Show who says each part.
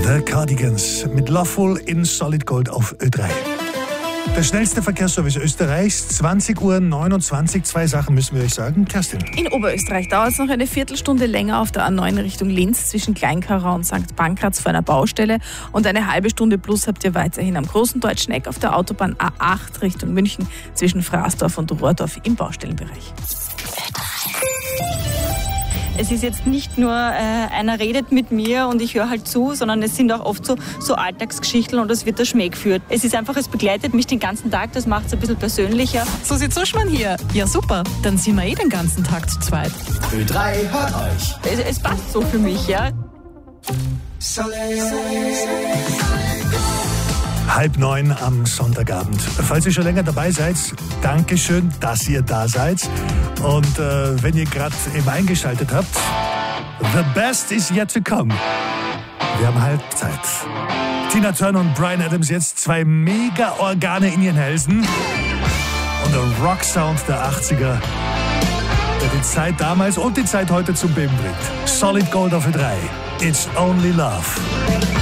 Speaker 1: The Cardigans mit Loveful in Solid Gold auf Ö3. Der schnellste Verkehrsservice Österreichs, 20:29 Uhr. Zwei Sachen müssen wir euch sagen. Kerstin.
Speaker 2: In Oberösterreich dauert es noch eine Viertelstunde länger auf der A9 Richtung Linz zwischen Kleinkarau und St. Pankraz vor einer Baustelle. Und eine halbe Stunde plus habt ihr weiterhin am Großen Deutschen Eck auf der Autobahn A8 Richtung München zwischen Fraßdorf und Rohrdorf im Baustellenbereich.
Speaker 3: Es ist jetzt nicht nur, einer redet mit mir und ich höre halt zu, sondern es sind auch oft so Alltagsgeschichten und es wird der Schmäh geführt. Es ist einfach, es begleitet mich den ganzen Tag, das macht es ein bisschen persönlicher.
Speaker 4: Susi Zuschmann hier. Ja super, dann sind wir den ganzen Tag zu zweit.
Speaker 5: Ö3 hört euch.
Speaker 3: Es passt so für mich, ja.
Speaker 1: 8:30 am Sonntagabend. Falls ihr schon länger dabei seid, Dankeschön, dass ihr da seid. Und wenn ihr gerade eben eingeschaltet habt, the best is yet to come. Wir haben Halbzeit. Tina Turner und Bryan Adams jetzt, zwei Mega-Organe in ihren Hälsen. Und der Rock-Sound der 80er, der die Zeit damals und die Zeit heute zum Beben bringt. Solid Gold auf Ö3. It's only love.